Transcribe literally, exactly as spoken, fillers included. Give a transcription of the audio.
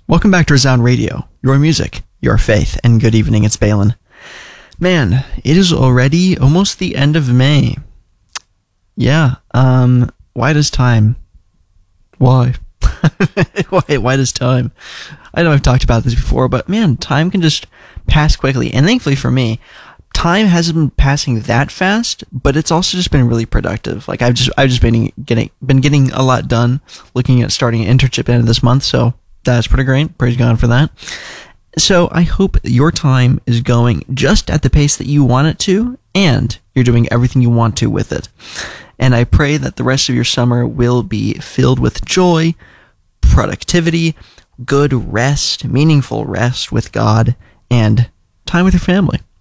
Welcome back to Resound Radio, your music, your faith, and good evening, it's Balin. Man, it is already almost the end of May. Yeah, um, why does time? Why? why, why does time? I know I've talked about this before, but man, time can just pass quickly. And thankfully for me, time hasn't been passing that fast, but it's also just been really productive. Like I've just, I've just been getting, been getting a lot done, looking at starting an internship at the end of this month, so that's pretty great. Praise God for that. So I hope your time is going just at the pace that you want it to, and you're doing everything you want to with it. And I pray that the rest of your summer will be filled with joy, productivity, good rest, meaningful rest with God, and time with your family.